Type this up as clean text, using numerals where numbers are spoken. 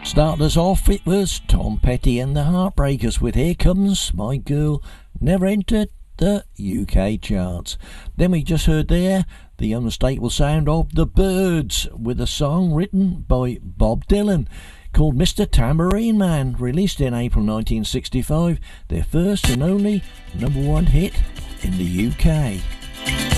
Start us off, it was Tom Petty and the Heartbreakers with Here Comes My Girl. Never entered the UK charts. Then we just heard there the unmistakable sound of The Byrds with a song written by Bob Dylan called Mr. Tambourine Man, released in April 1965, their first and only #1 hit in the UK.